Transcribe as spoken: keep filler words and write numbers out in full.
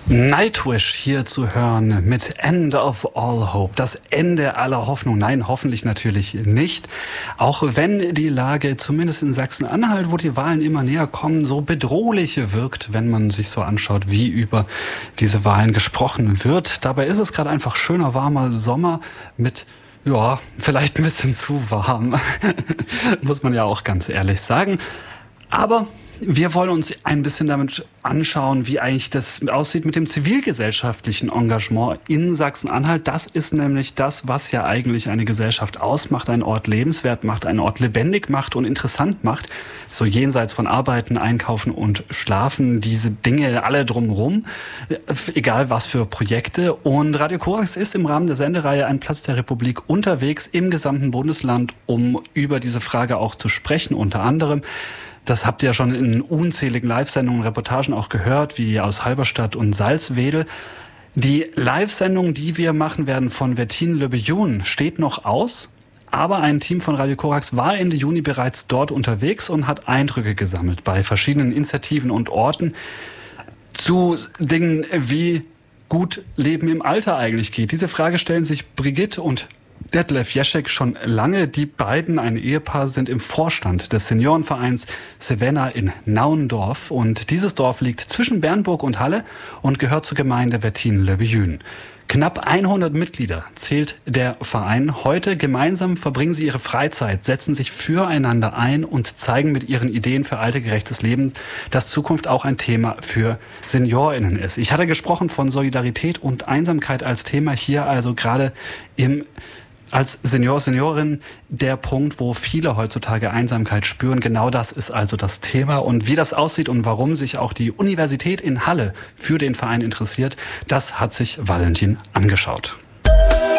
Nightwish hier zu hören mit End of All Hope. Das Ende aller Hoffnung. Nein, hoffentlich natürlich nicht. Auch wenn die Lage zumindest in Sachsen-Anhalt, wo die Wahlen immer näher kommen, so bedrohlich wirkt, wenn man sich so anschaut, wie über diese Wahlen gesprochen wird. Dabei ist es gerade einfach schöner, warmer Sommer mit, ja, vielleicht ein bisschen zu warm. Muss man ja auch ganz ehrlich sagen. Aber wir wollen uns ein bisschen damit anschauen, wie eigentlich das aussieht mit dem zivilgesellschaftlichen Engagement in Sachsen-Anhalt. Das ist nämlich das, was ja eigentlich eine Gesellschaft ausmacht, einen Ort lebenswert macht, einen Ort lebendig macht und interessant macht. So jenseits von Arbeiten, Einkaufen und Schlafen, diese Dinge alle drumherum, egal was für Projekte. Und Radio Korax ist im Rahmen der Sendereihe Ein Platz der Republik unterwegs im gesamten Bundesland, um über diese Frage auch zu sprechen, unter anderem. Das habt ihr ja schon in unzähligen Live-Sendungen, Reportagen auch gehört, wie aus Halberstadt und Salzwedel. Die Live-Sendung, die wir machen werden von Wettine Le Billon, steht noch aus. Aber ein Team von Radio Korax war Ende Juni bereits dort unterwegs und hat Eindrücke gesammelt bei verschiedenen Initiativen und Orten zu Dingen wie gut Leben im Alter eigentlich geht. Diese Frage stellen sich Brigitte und Detlef Jeschek schon lange. Die beiden, ein Ehepaar, sind im Vorstand des Seniorenvereins Sevenna in Naundorf. Und dieses Dorf liegt zwischen Bernburg und Halle und gehört zur Gemeinde Wettine Le Billon. Knapp hundert Mitglieder zählt der Verein. Heute gemeinsam verbringen sie ihre Freizeit, setzen sich füreinander ein und zeigen mit ihren Ideen für altergerechtes Leben, dass Zukunft auch ein Thema für SeniorInnen ist. Ich hatte gesprochen von Solidarität und Einsamkeit als Thema, hier also gerade im als Senior, Seniorin der Punkt, wo viele heutzutage Einsamkeit spüren. Genau das ist also das Thema. Und wie das aussieht und warum sich auch die Universität in Halle für den Verein interessiert, das hat sich Valentin angeschaut.